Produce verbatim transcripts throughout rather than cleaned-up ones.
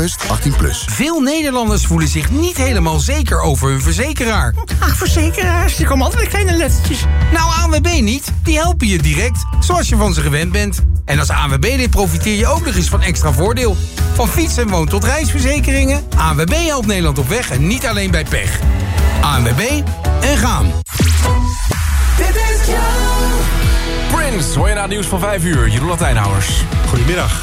Speelbewust achttien plus. Veel Nederlanders voelen zich niet helemaal zeker over hun verzekeraar. Ach, verzekeraars, die komen altijd met kleine lettertjes. Nou, A N W B niet. Die helpen je direct, zoals je van ze gewend bent. En als A N W B-lid profiteer je ook nog eens van extra voordeel. Van fiets- en woon- tot reisverzekeringen. A N W B helpt Nederland op weg en niet alleen bij pech. A N W B en gaan. Dit is Prince, hoor je na het nieuws van vijf uur. Jeroen Latijnhouwers. Goedemiddag.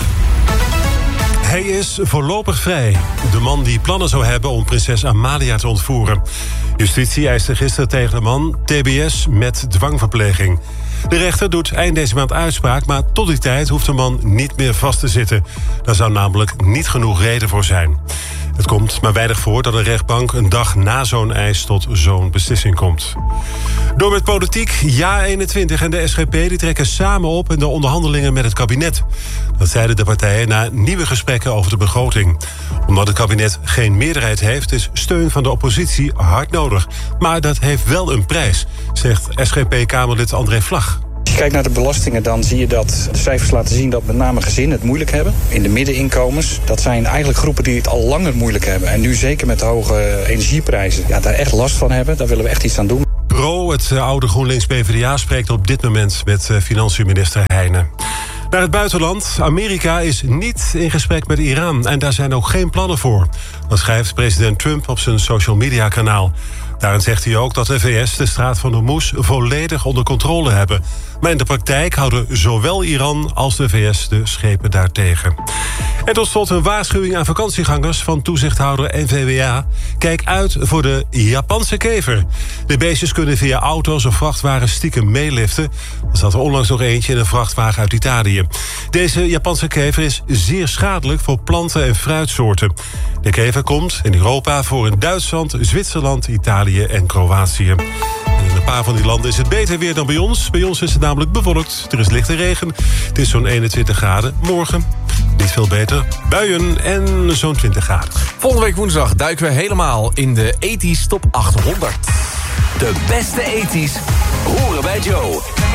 Hij is voorlopig vrij. De man die plannen zou hebben om prinses Amalia te ontvoeren. Justitie eiste gisteren tegen de man T B S met dwangverpleging. De rechter doet eind deze maand uitspraak, maar tot die tijd hoeft de man niet meer vast te zitten. Daar zou namelijk niet genoeg reden voor zijn. Het komt maar weinig voor dat een rechtbank een dag na zo'n eis tot zo'n beslissing komt. Door met politiek, Ja eenentwintig en de S G P die trekken samen op in de onderhandelingen met het kabinet. Dat zeiden de partijen na nieuwe gesprekken over de begroting. Omdat het kabinet geen meerderheid heeft, is steun van de oppositie hard nodig. Maar dat heeft wel een prijs, zegt S G P-Kamerlid André Vlag. Als je kijkt naar de belastingen, dan zie je dat de cijfers laten zien dat met name gezinnen het moeilijk hebben. In de middeninkomens, dat zijn eigenlijk groepen die het al langer moeilijk hebben. En nu zeker met de hoge energieprijzen, ja, daar echt last van hebben. Daar willen we echt iets aan doen. Pro, het oude GroenLinks P v d A, spreekt op dit moment met financiën-minister Heijnen. Naar het buitenland. Amerika is niet in gesprek met Iran en daar zijn ook geen plannen voor. Dat schrijft president Trump op zijn social media kanaal. Daarin zegt hij ook dat de V S de straat van Hormuz volledig onder controle hebben. Maar in de praktijk houden zowel Iran als de V S de schepen daartegen. En tot slot een waarschuwing aan vakantiegangers van toezichthouder N V W A. Kijk uit voor de Japanse kever. De beestjes kunnen via auto's of vrachtwagens stiekem meeliften. Er zat er onlangs nog eentje in een vrachtwagen uit Italië. Deze Japanse kever is zeer schadelijk voor planten en fruitsoorten. De kever komt in Europa voor in Duitsland, Zwitserland, Italië en Kroatië. En in een paar van die landen is het beter weer dan bij ons. Bij ons is het namelijk bewolkt. Er is lichte regen. Het is zo'n eenentwintig graden. Morgen niet veel beter. Buien en zo'n twintig graden. Volgende week woensdag duiken we helemaal in de ethisch Top achthonderd. de beste ethisch horen bij Joe.